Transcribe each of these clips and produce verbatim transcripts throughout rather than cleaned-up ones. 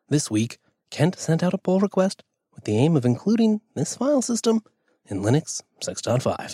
This week, Kent sent out a pull request with the aim of including this file system in Linux six point five.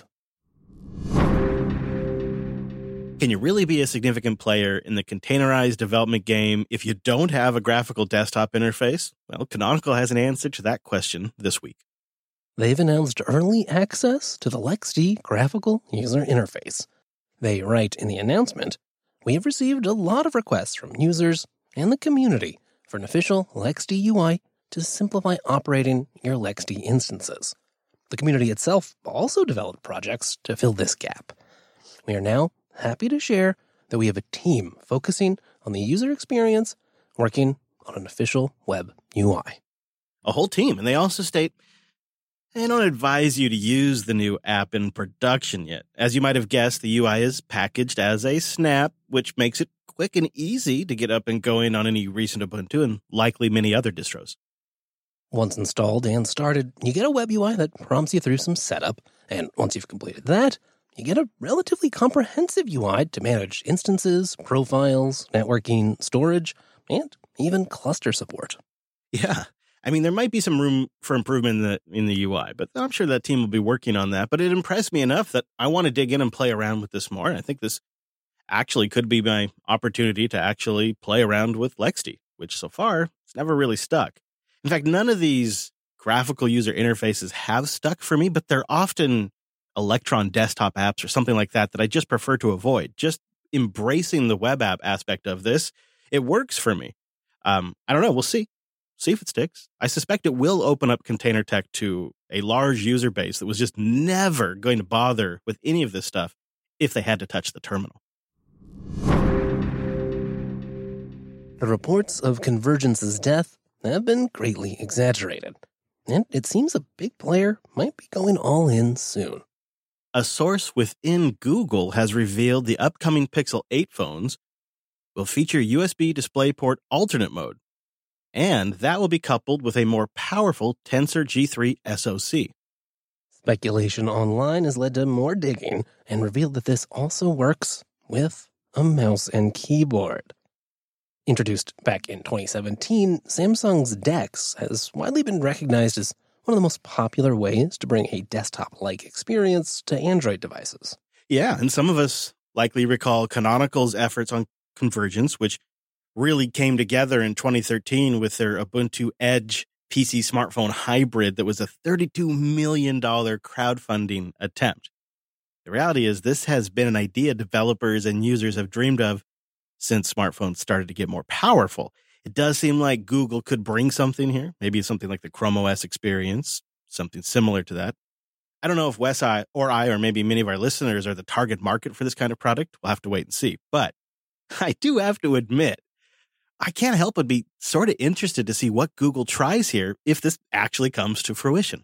Can you really be a significant player in the containerized development game if you don't have a graphical desktop interface? Well, Canonical has an answer to that question this week. They've announced early access to the LXD graphical user interface. They write in the announcement, "We have received a lot of requests from users and the community for an official LXD U I to simplify operating your LXD instances. The community itself also developed projects to fill this gap. We are now happy to share that we have a team focusing on the user experience, working on an official web U I." A whole team. And they also state, "I don't advise you to use the new app in production yet. As you might have guessed, the U I is packaged as a snap, which makes it quick and easy to get up and going on any recent Ubuntu and likely many other distros." Once installed and started, you get a web U I that prompts you through some setup, and once you've completed that, you get a relatively comprehensive U I to manage instances, profiles, networking, storage, and even cluster support. Yeah. I mean, there might be some room for improvement in the, in the U I, but I'm sure that team will be working on that. But it impressed me enough that I want to dig in and play around with this more. And I think this actually could be my opportunity to actually play around with LXD, which so far, it's never really stuck. In fact, none of these graphical user interfaces have stuck for me, but they're often Electron desktop apps or something like that that I just prefer to avoid. Just embracing the web app aspect of this, it works for me. Um, I don't know. We'll see. See if it sticks. I suspect it will open up container tech to a large user base that was just never going to bother with any of this stuff if they had to touch the terminal. The reports of Convergence's death have been greatly exaggerated, and it seems a big player might be going all in soon. A source within Google has revealed the upcoming Pixel eight phones will feature U S B DisplayPort alternate mode, and that will be coupled with a more powerful Tensor G three S O C. Speculation online has led to more digging and revealed that this also works with a mouse and keyboard. Introduced back in twenty seventeen, Samsung's DeX has widely been recognized as one of the most popular ways to bring a desktop-like experience to Android devices. Yeah, and some of us likely recall Canonical's efforts on convergence, which really came together in twenty thirteen with their Ubuntu Edge P C smartphone hybrid that was a thirty-two million dollars crowdfunding attempt. The reality is this has been an idea developers and users have dreamed of since smartphones started to get more powerful. It does seem like Google could bring something here, maybe something like the Chrome O S experience, something similar to that. I don't know if Wes I, or I or maybe many of our listeners are the target market for this kind of product. We'll have to wait and see. But I do have to admit, I can't help but be sort of interested to see what Google tries here if this actually comes to fruition.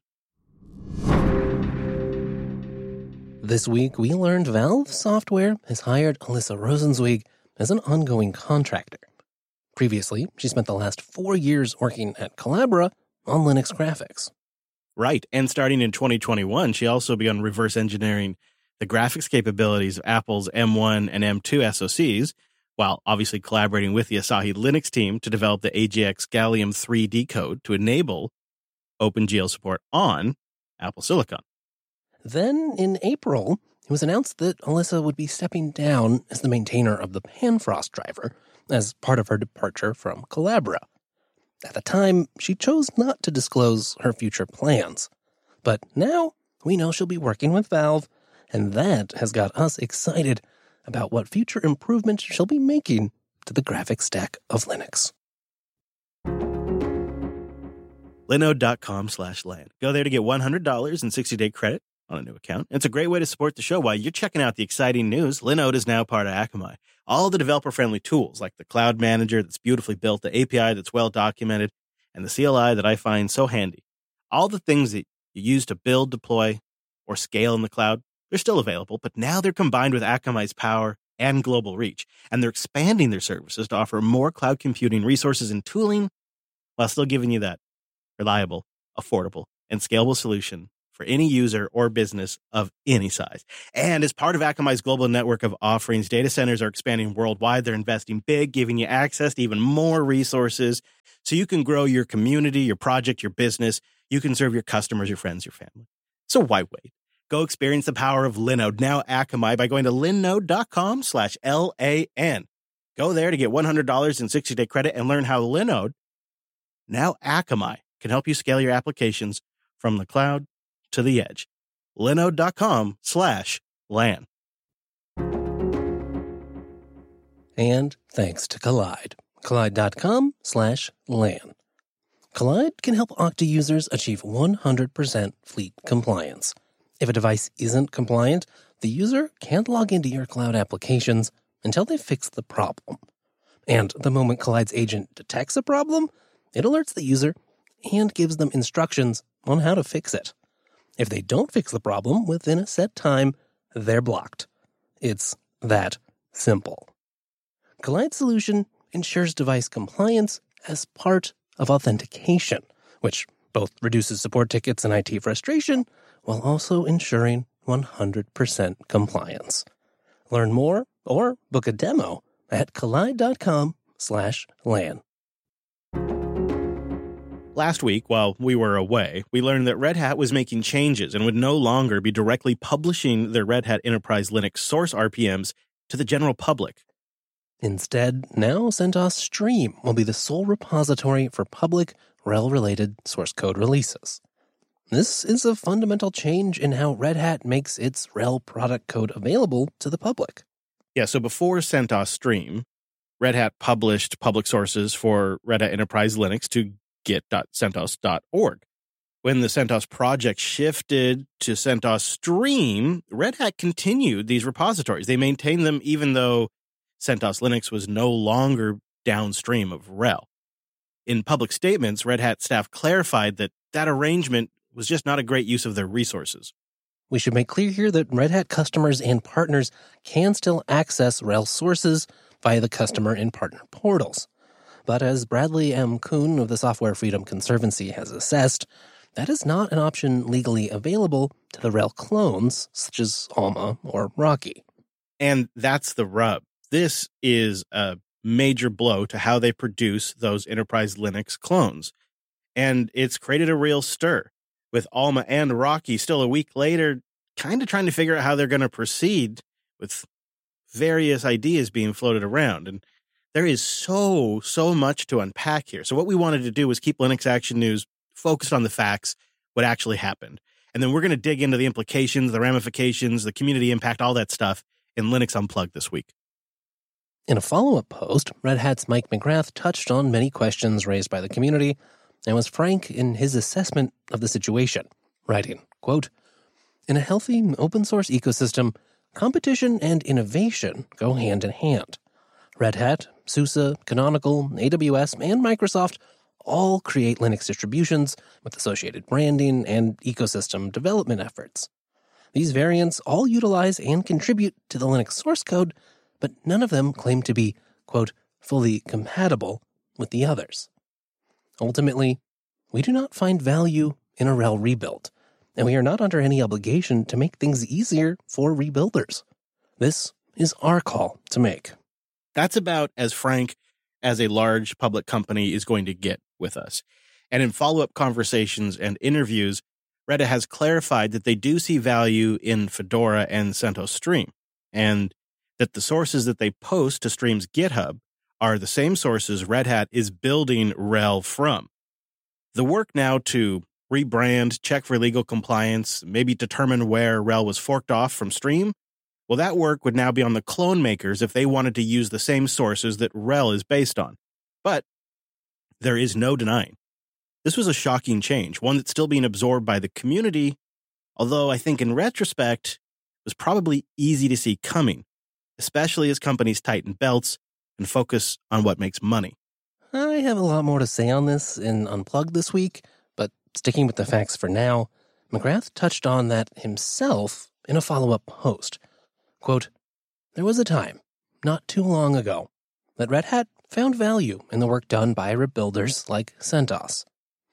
This week, we learned Valve Software has hired Alyssa Rosenzweig as an ongoing contractor. Previously, she spent the last four years working at Collabora on Linux graphics. Right, and starting in twenty twenty-one, she also began reverse engineering the graphics capabilities of Apple's M one and M two S O Cs, while obviously collaborating with the Asahi Linux team to develop the A J X Gallium three decode to enable OpenGL support on Apple Silicon. Then, in April, it was announced that Alyssa would be stepping down as the maintainer of the Panfrost driver as part of her departure from Collabora. At the time, she chose not to disclose her future plans. But now, we know she'll be working with Valve, and that has got us excited about what future improvements she'll be making to the graphics stack of Linux. Linode.com slash land. Go there to get one hundred dollars in sixty-day credit on a new account. It's a great way to support the show while you're checking out the exciting news. Linode is now part of Akamai. All the developer-friendly tools like the Cloud Manager that's beautifully built, the A P I that's well-documented, and the C L I that I find so handy. All the things that you use to build, deploy, or scale in the cloud, they're still available, but now they're combined with Akamai's power and global reach, and they're expanding their services to offer more cloud computing resources and tooling while still giving you that reliable, affordable, and scalable solution for for any user or business of any size. And as part of Akamai's global network of offerings, data centers are expanding worldwide. They're investing big, giving you access to even more resources so you can grow your community, your project, your business. You can serve your customers, your friends, your family. So why wait? Go experience the power of Linode, now Akamai, by going to linode.com slash L-A-N. Go there to get one hundred dollars in sixty-day credit and learn how Linode, now Akamai, can help you scale your applications from the cloud to the edge. Linode.com slash LAN. And thanks to Kolide. Kolide.com slash LAN. Kolide can help Okta users achieve one hundred percent fleet compliance. If a device isn't compliant, the user can't log into your cloud applications until they fix the problem. And the moment Kolide's agent detects a problem, it alerts the user and gives them instructions on how to fix it. If they don't fix the problem within a set time, they're blocked. It's that simple. Kolide's solution ensures device compliance as part of authentication, which both reduces support tickets and I T frustration while also ensuring one hundred percent compliance. Learn more or book a demo at kolide.com slash LAN. Last week, while we were away, we learned that Red Hat was making changes and would no longer be directly publishing their Red Hat Enterprise Linux source R P Ms to the general public. Instead, now CentOS Stream will be the sole repository for public R H E L-related source code releases. This is a fundamental change in how Red Hat makes its R H E L product code available to the public. Yeah, so before CentOS Stream, Red Hat published public sources for Red Hat Enterprise Linux to git dot centos dot org. When the CentOS project shifted to CentOS Stream, Red Hat continued these repositories. They maintained them even though CentOS Linux was no longer downstream of R H E L. In public statements, Red Hat staff clarified that that arrangement was just not a great use of their resources. We should make clear here that Red Hat customers and partners can still access R H E L sources via the customer and partner portals. But as Bradley M. Kuhn of the Software Freedom Conservancy has assessed, that is not an option legally available to the R H E L clones, such as Alma or Rocky. And that's the rub. This is a major blow to how they produce those Enterprise Linux clones. And it's created a real stir, with Alma and Rocky still a week later kind of trying to figure out how they're going to proceed with various ideas being floated around. And there is so, so much to unpack here. So what we wanted to do was keep Linux Action News focused on the facts, what actually happened. And then we're going to dig into the implications, the ramifications, the community impact, all that stuff in Linux Unplugged this week. In a follow-up post, Red Hat's Mike McGrath touched on many questions raised by the community and was frank in his assessment of the situation, writing, quote, "In a healthy open-source ecosystem, competition and innovation go hand in hand. Red Hat, SUSE, Canonical, A W S, and Microsoft all create Linux distributions with associated branding and ecosystem development efforts. These variants all utilize and contribute to the Linux source code, but none of them claim to be, quote, fully compatible with the others. Ultimately, we do not find value in a R H E L rebuild, and we are not under any obligation to make things easier for rebuilders. This is our call to make." That's about as frank as a large public company is going to get with us. And in follow-up conversations and interviews, Red Hat has clarified that they do see value in Fedora and CentOS Stream, and that the sources that they post to Stream's GitHub are the same sources Red Hat is building R H E L from. The work now to rebrand, check for legal compliance, maybe determine where R H E L was forked off from Stream, well, that work would now be on the clone makers if they wanted to use the same sources that R H E L is based on. But there is no denying. This was a shocking change, one that's still being absorbed by the community, although I think in retrospect, it was probably easy to see coming, especially as companies tighten belts and focus on what makes money. I have a lot more to say on this in Unplugged this week, but sticking with the facts for now, McGrath touched on that himself in a follow-up post. Quote, "There was a time, not too long ago, that Red Hat found value in the work done by rebuilders like CentOS.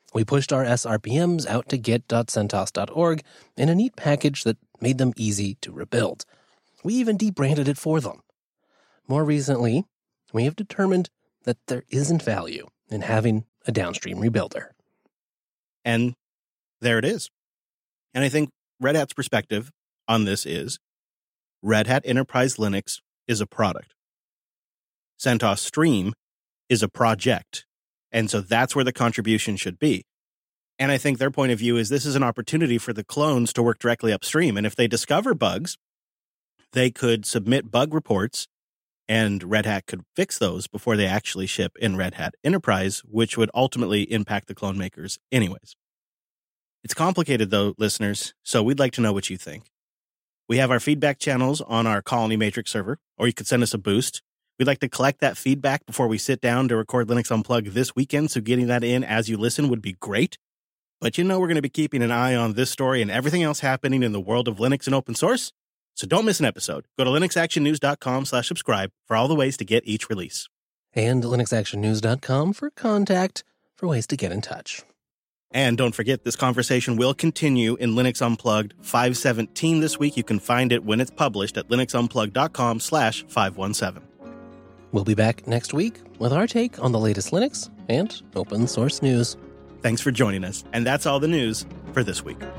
We pushed our S R P Ms out to git dot centos dot org in a neat package that made them easy to rebuild. We even debranded it for them. More recently, we have determined that there isn't value in having a downstream rebuilder. And there it is. And I think Red Hat's perspective on this is Red Hat Enterprise Linux is a product. CentOS Stream is a project. And so that's where the contribution should be. And I think their point of view is this is an opportunity for the clones to work directly upstream. And if they discover bugs, they could submit bug reports and Red Hat could fix those before they actually ship in Red Hat Enterprise, which would ultimately impact the clone makers anyways. It's complicated though, listeners, so we'd like to know what you think. We have our feedback channels on our Colony Matrix server, or you could send us a boost. We'd like to collect that feedback before we sit down to record Linux Unplugged this weekend, so getting that in as you listen would be great. But you know we're going to be keeping an eye on this story and everything else happening in the world of Linux and open source, so don't miss an episode. Go to linux action news dot com slash subscribe for all the ways to get each release. And linux action news dot com for contact, for ways to get in touch. And don't forget, this conversation will continue in Linux Unplugged five seventeen this week. You can find it when it's published at linux unplugged dot com slash five one seven. We'll be back next week with our take on the latest Linux and open source news. Thanks for joining us. And that's all the news for this week.